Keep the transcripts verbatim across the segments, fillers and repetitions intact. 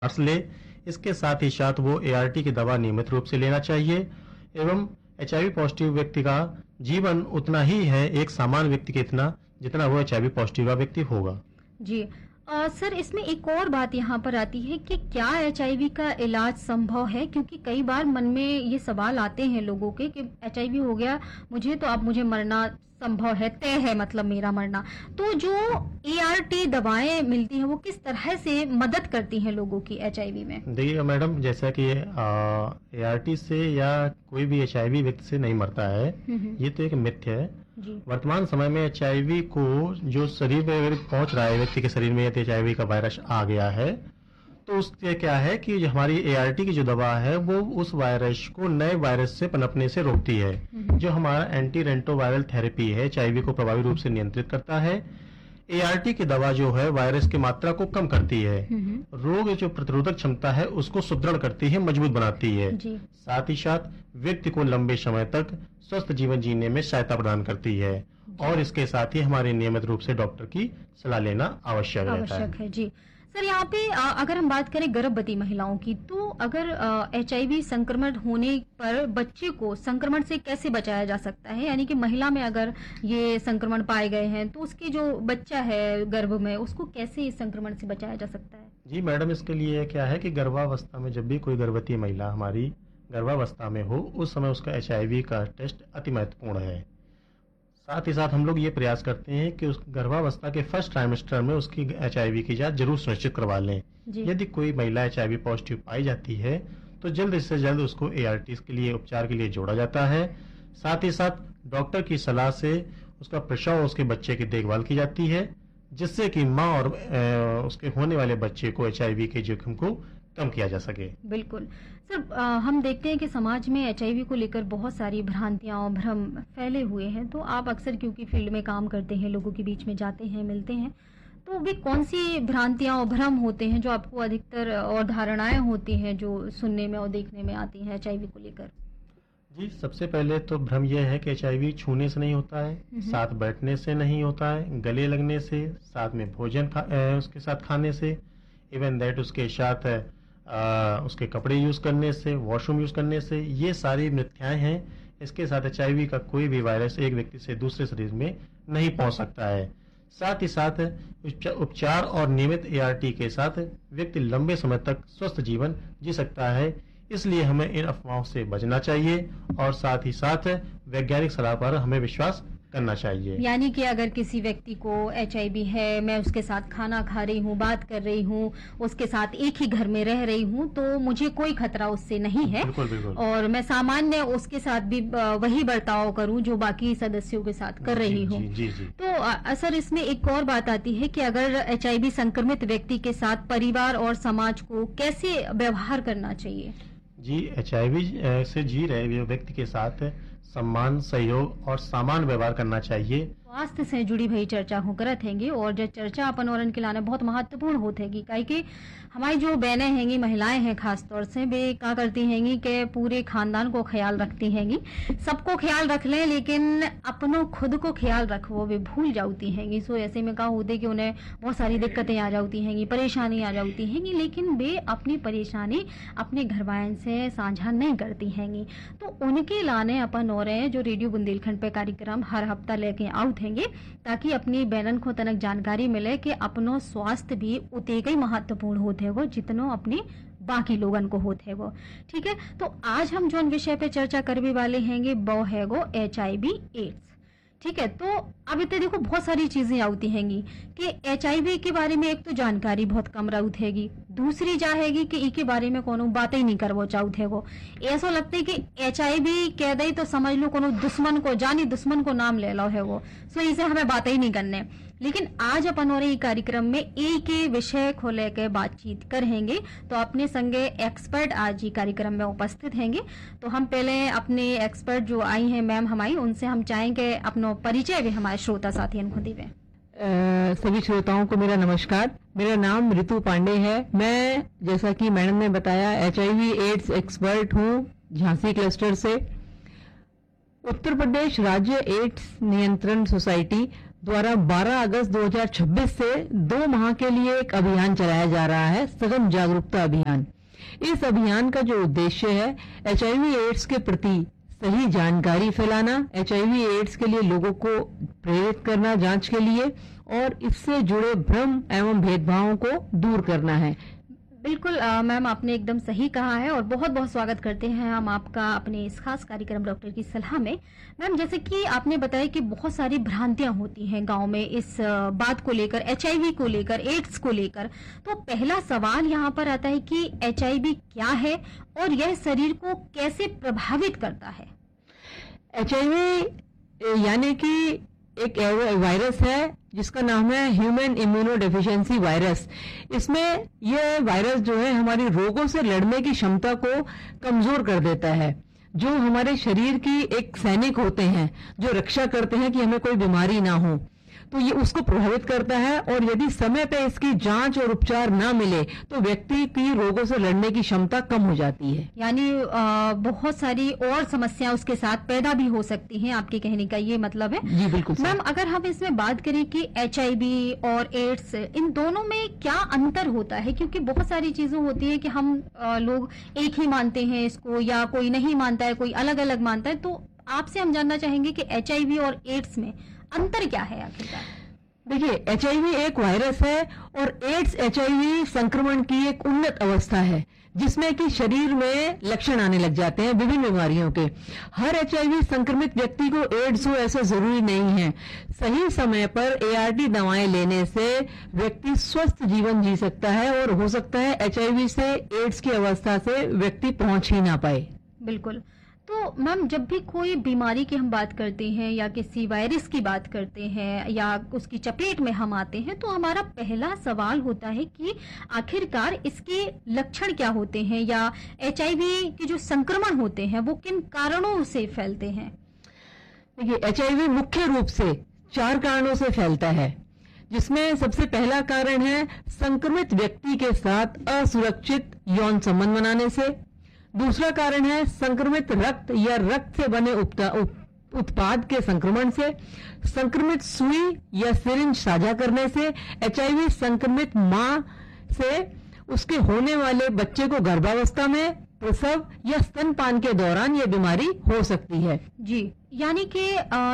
Mars ले। इसके साथ ही साथ वो एआरटी की दवा नियमित रूप से लेना चाहिए एवं एचआईवी पॉजिटिव व्यक्ति का जीवन उतना ही है एक सामान्य व्यक्ति के इतना जितना वो एचआईवी पॉजिटिव का व्यक्ति होगा। जी आ, सर, इसमें एक और बात यहाँ पर आती है कि क्या एचआईवी का इलाज संभव है, क्योंकि कई बार मन में ये सवाल आते हैं लोगों के कि एचआईवी हो गया मुझे तो अब मुझे मरना संभव है, तय है, मतलब मेरा मरना। तो जो एआरटी दवाएं मिलती हैं वो किस तरह से मदद करती हैं लोगों की एचआईवी में? देखिएगा मैडम, जैसा कि एआरटी से या कोई भी एचआईवी व्यक्ति से नहीं मरता है, ये तो एक मिथ्य है। वर्तमान समय में एचआईवी को जो शरीर में अगर पहुंच रहा है, व्यक्ति के शरीर में यदि एचआईवी का वायरस आ गया है तो उससे क्या है कि जो हमारी एआरटी की जो दवा है वो उस वायरस को नए वायरस से पनपने से रोकती है। जो हमारा एंटी रेंटोवायरल थेरेपी है एचआईवी को प्रभावी रूप से नियंत्रित करता है। एआरटी की दवा जो है वायरस की मात्रा को कम करती है, रोग जो प्रतिरोधक क्षमता है उसको सुदृढ़ करती है, मजबूत बनाती है। साथ ही साथ व्यक्ति को लंबे समय तक स्वस्थ जीवन जीने में सहायता प्रदान करती है और इसके साथ ही हमारे नियमित रूप से डॉक्टर की सलाह लेना आवश्यक रहता है। है जी सर, यहाँ पे अगर हम बात करें गर्भवती महिलाओं की, तो अगर एचआईवी संक्रमण होने पर बच्चे को संक्रमण से कैसे बचाया जा सकता है? यानी कि महिला में अगर ये संक्रमण पाए गए हैं तो उसकी जो बच्चा है गर्भ में उसको कैसे इस संक्रमण से बचाया जा सकता है? जी मैडम, इसके लिए क्या है कि गर्भावस्था में जब भी कोई गर्भवती महिला हमारी गर्भावस्था में हो उस समय उसका एचआईवी का टेस्ट अति महत्वपूर्ण है। साथ ही साथ हम लोग ये प्रयास करते हैं कि उस गर्भावस्था के फर्स्ट ट्राइमेस्टर में उसकी एचआईवी की जांच जरूर सुनिश्चित करवा लें। यदि कोई महिला एचआईवी पॉजिटिव पाई जाती है तो जल्द से जल्द उसको एआरटी के लिए उपचार के लिए जोड़ा जाता है। साथ ही साथ डॉक्टर की सलाह से उसका प्रसव और उसके बच्चे की देखभाल की जाती है, जिससे कि माँ और उसके होने वाले बच्चे को एचआईवी के जोखिम को कम किया जा सके। बिल्कुल सर, आ, हम देखते हैं कि समाज में एचआईवी को लेकर बहुत सारी भ्रांतियां और भ्रम फैले हुए हैं। तो आप अक्सर क्योंकि फील्ड में काम करते हैं, लोगों के बीच में जाते हैं, मिलते हैं, तो वे कौन सी भ्रांतियां और भ्रम होते हैं जो आपको अधिकतर और धारणाएं होती हैं जो सुनने में और देखने में आती हैं एचआईवी को लेकर? जी, सबसे पहले तो भ्रम यह है कि एचआईवी छूने से नहीं होता है, साथ बैठने से नहीं होता है, गले लगने से, साथ में भोजन खा, उसके साथ खाने से, इवन दैट उसके साथ आ, उसके कपड़े यूज करने से, वॉशरूम यूज करने से, ये सारी मिथ्याएं हैं। इसके साथ एचआईवी का कोई भी वायरस एक व्यक्ति से दूसरे शरीर में नहीं पहुंच सकता है। साथ ही साथ उपचार और नियमित एआरटी के साथ व्यक्ति लंबे समय तक स्वस्थ जीवन जी सकता है। इसलिए हमें इन अफवाहों से बचना चाहिए और साथ ही साथ वैज्ञानिक सलाह पर हमें विश्वास करना चाहिए। यानी कि अगर किसी व्यक्ति को एचआईवी है, मैं उसके साथ खाना खा रही हूँ, बात कर रही हूँ, उसके साथ एक ही घर में रह रही हूँ, तो मुझे कोई खतरा उससे नहीं है। बिल्कुल, बिल्कुल। और मैं सामान्य उसके साथ भी वही बर्ताव करूँ जो बाकी सदस्यों के साथ कर रही हूँ। तो सर, इसमें एक और बात आती है कि अगर एचआईवी संक्रमित व्यक्ति के साथ परिवार और समाज को कैसे व्यवहार करना चाहिए? जी, एचआईवी से जी रहे व्यक्ति के साथ सम्मान, सहयोग और सामान व्यवहार करना चाहिए। स्वास्थ्य से जुड़ी भई चर्चा हो करत हैंगी और जो चर्चा अपन औरन के लाने बहुत महत्वपूर्ण होत हैगी, काहे कि हमारी जो बहनें हैंगी, महिलाएं हैं खास तौर से, वे क्या करती हैंगी कि पूरे खानदान को ख्याल रखती हैंगी। सबको ख्याल रख लें लेकिन अपनों खुद को ख्याल रखो वे भूल जाती हैंगी। सो ऐसे में क्या होते कि उन्हें बहुत सारी दिक्कतें आ जाती हैंगी, परेशानी आ जाती हैंगी, लेकिन वे अपनी परेशानी अपने घरवायन से साझा नहीं करती हैंगी। तो उनके लाने अपन और जो रेडियो बुंदेलखंड पे कार्यक्रम हर हफ्ता लेके आउट हैंगे ताकि अपनी बहनन को तनक जानकारी मिले कि अपनो स्वास्थ्य भी उतने ही महत्वपूर्ण होते हैं वो जितनो अपनी बाकी लोगन को होते हैं वो। ठीक है, तो आज हम जो विषय पे चर्चा करने वाले हैंगे वो है वो एचआईवी एड्स। ठीक है, तो अब इतने देखो बहुत सारी चीजें आती हैंगी कि एचआईवी के बारे में एक तो जानकारी बहुत कम रहती हैगी, दूसरी जा हैगी कि इके बारे में कोनो बात ही नहीं करवो चाहत है वो। ऐसा लगता है कि एचआईवी कह दे तो समझ लो कोनो दुश्मन को, जानी दुश्मन को नाम ले लो है वो, सो इसे हमें बात ही नहीं करने। लेकिन आज अपन और कार्यक्रम में एक ही विषय को लेकर बातचीत करेंगे। तो अपने संगे एक्सपर्ट आज ही कार्यक्रम में उपस्थित हैंगे। तो हम पहले अपने एक्सपर्ट जो आई हैं मैम हमारी, उनसे हम चाहेंगे अपना परिचय भी हमारे श्रोता साथियों को देवें। सभी श्रोताओं को मेरा नमस्कार। मेरा नाम रितु पांडे है। मैं, जैसा कि मैडम ने बताया, एचआईवी एड्स एक्सपर्ट हूँ झांसी क्लस्टर से। उत्तर प्रदेश राज्य एड्स नियंत्रण सोसाइटी द्वारा बारह अगस्त दो हज़ार छब्बीस से दो माह के लिए एक अभियान चलाया जा रहा है, सघन जागरूकता अभियान। इस अभियान का जो उद्देश्य है, एचआईवी एड्स के प्रति सही जानकारी फैलाना, एचआईवी एड्स के लिए लोगों को प्रेरित करना जांच के लिए, और इससे जुड़े भ्रम एवं भेदभावों को दूर करना है। बिल्कुल मैम, आपने एकदम सही कहा है और बहुत बहुत स्वागत करते हैं हम आपका अपने इस खास कार्यक्रम डॉक्टर की सलाह में। मैम, जैसे कि आपने बताया कि बहुत सारी भ्रांतियां होती हैं गांव में इस बात को लेकर, एचआईवी को लेकर, एड्स को लेकर। तो पहला सवाल यहाँ पर आता है कि एचआईवी क्या है और यह शरीर को कैसे प्रभावित करता है? एचआईवी यानी कि एक वायरस है जिसका नाम है ह्यूमन इम्यूनो डेफिशिएंसी वायरस। इसमें यह वायरस जो है हमारी रोगों से लड़ने की क्षमता को कमजोर कर देता है। जो हमारे शरीर की एक सैनिक होते हैं जो रक्षा करते हैं कि हमें कोई बीमारी ना हो, तो ये उसको प्रभावित करता है, और यदि समय पे इसकी जांच और उपचार ना मिले तो व्यक्ति की रोगों से लड़ने की क्षमता कम हो जाती है। यानी आ, बहुत सारी और समस्याएं उसके साथ पैदा भी हो सकती हैं, आपके कहने का ये मतलब है? जी बिल्कुल मैम, अगर हम इसमें बात करें कि एचआईवी और एड्स, इन दोनों में क्या अंतर होता है? क्योंकि बहुत सारी चीजें होती है कि हम आ, लोग एक ही मानते हैं इसको, या कोई नहीं मानता है, कोई अलग अलग मानता है। तो आपसे हम जानना चाहेंगे कि एचआईवी और एड्स में अंतर क्या है आखिरकार? देखिए, एचआईवी एक वायरस है और एड्स एचआईवी संक्रमण की एक उन्नत अवस्था है जिसमें कि शरीर में लक्षण आने लग जाते हैं विभिन्न बीमारियों के। हर एचआईवी संक्रमित व्यक्ति को एड्स हो ऐसा जरूरी नहीं है। सही समय पर एआरटी दवाएं लेने से व्यक्ति स्वस्थ जीवन जी सकता है, और हो सकता है एचआईवी से एड्स की अवस्था से व्यक्ति पहुंच ही ना पाए। बिल्कुल। तो मैम, जब भी कोई बीमारी की हम बात करते हैं या किसी वायरस की बात करते हैं या उसकी चपेट में हम आते हैं, तो हमारा पहला सवाल होता है कि आखिरकार इसके लक्षण क्या होते हैं, या एचआईवी के जो संक्रमण होते हैं वो किन कारणों से फैलते हैं? देखिए, एचआईवी मुख्य रूप से चार कारणों से फैलता है, जिसमें सबसे पहला कारण है संक्रमित व्यक्ति के साथ असुरक्षित यौन संबंध बनाने से। दूसरा कारण है संक्रमित रक्त या रक्त से बने उत्पाद के संक्रमण से। संक्रमित सुई या सिरिंज साझा करने से। एचआईवी संक्रमित मां से उसके होने वाले बच्चे को गर्भावस्था में, प्रसव या स्तनपान के दौरान यह बीमारी हो सकती है। जी, यानी कि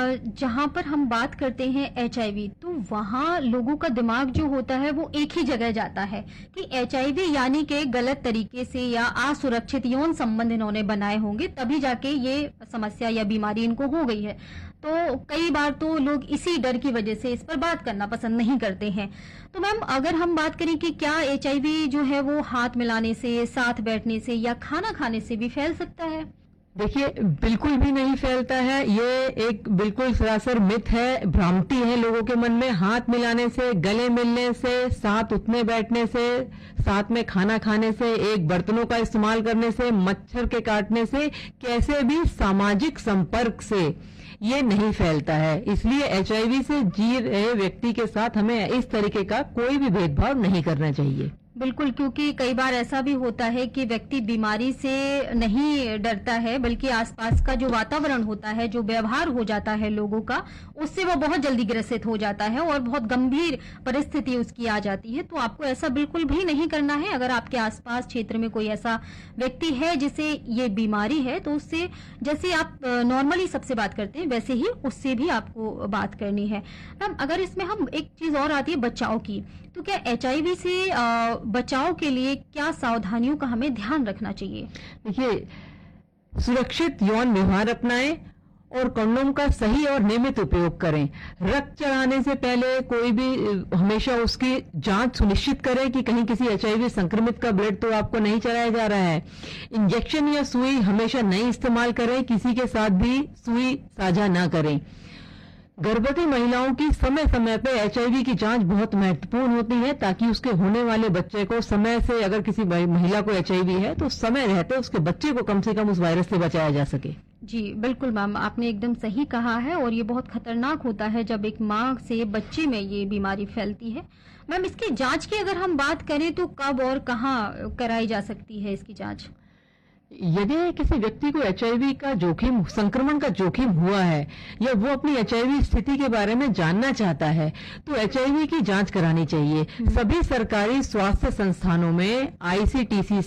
जहां पर हम बात करते हैं एचआईवी, तो वहां लोगों का दिमाग जो होता है वो एक ही जगह जाता है कि एचआईवी यानी कि गलत तरीके से या असुरक्षित यौन संबंध इन्होंने बनाए होंगे, तभी जाके ये समस्या या बीमारी इनको हो गई है। तो कई बार तो लोग इसी डर की वजह से इस पर बात करना पसंद नहीं करते हैं। तो मैम, अगर हम बात करें कि क्या एचआईवी जो है वो हाथ मिलाने से, साथ बैठने से या खाना खाने से भी फैल सकता है? देखिए, बिल्कुल भी नहीं फैलता है। ये एक बिल्कुल सरासर मिथ है, भ्रांति है लोगों के मन में। हाथ मिलाने से, गले मिलने से, साथ उठने बैठने से, साथ में खाना खाने से, एक बर्तनों का इस्तेमाल करने से, मच्छर के काटने से, कैसे भी सामाजिक संपर्क से ये नहीं फैलता है। इसलिए एचआईवी से जी रहे व्यक्ति के साथ हमें इस तरीके का कोई भी भेदभाव नहीं करना चाहिए। बिल्कुल, क्योंकि कई बार ऐसा भी होता है कि व्यक्ति बीमारी से नहीं डरता है, बल्कि आसपास का जो वातावरण होता है, जो व्यवहार हो जाता है लोगों का, उससे वो बहुत जल्दी ग्रसित हो जाता है और बहुत गंभीर परिस्थिति उसकी आ जाती है। तो आपको ऐसा बिल्कुल भी नहीं करना है। अगर आपके आसपास क्षेत्र में कोई ऐसा व्यक्ति है जिसे ये बीमारी है, तो उससे जैसे आप नॉर्मली सबसे बात करते हैं वैसे ही उससे भी आपको बात करनी है। मैम, अगर इसमें हम एक चीज और आती है बचाव की, तो क्या एचआईवी से बचाव के लिए क्या सावधानियों का हमें ध्यान रखना चाहिए? देखिए, सुरक्षित यौन व्यवहार अपनाएं और कंडोम का सही और नियमित उपयोग करें। रक्त चढ़ाने से पहले कोई भी हमेशा उसकी जांच सुनिश्चित करें कि कहीं किसी एचआईवी संक्रमित का ब्लड तो आपको नहीं चढ़ाया जा रहा है। इंजेक्शन या सुई हमेशा नहीं इस्तेमाल करें, किसी के साथ भी सुई साझा ना करें। गर्भवती महिलाओं की समय समय पर एचआईवी की जांच बहुत महत्वपूर्ण होती है, ताकि उसके होने वाले बच्चे को समय से, अगर किसी महिला को एचआईवी है तो समय रहते उसके बच्चे को कम से कम उस वायरस से बचाया जा सके। जी बिल्कुल मैम, आपने एकदम सही कहा है और ये बहुत खतरनाक होता है जब एक माँ से बच्चे में ये बीमारी फैलती है। मैम, इसकी जांच की अगर हम बात करें तो कब और कहाँ कराई जा सकती है इसकी जांच? यदि किसी व्यक्ति को एचआईवी का जोखिम, संक्रमण का जोखिम हुआ है या वो अपनी एचआईवी स्थिति के बारे में जानना चाहता है तो एचआईवी की जांच करानी चाहिए। सभी सरकारी स्वास्थ्य संस्थानों में आईसीटीसी